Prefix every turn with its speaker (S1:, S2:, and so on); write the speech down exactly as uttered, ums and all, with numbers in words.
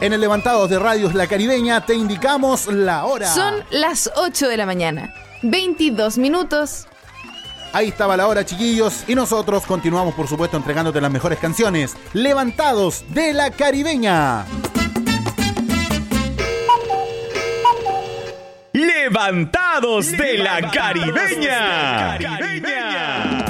S1: En el Levantados de Radios La Caribeña te indicamos la hora.
S2: Son las ocho de la mañana, veintidós minutos.
S1: Ahí estaba la hora, chiquillos, y nosotros continuamos, por supuesto, entregándote las mejores canciones. Levantados de La Caribeña.
S3: Levantados de La Caribeña.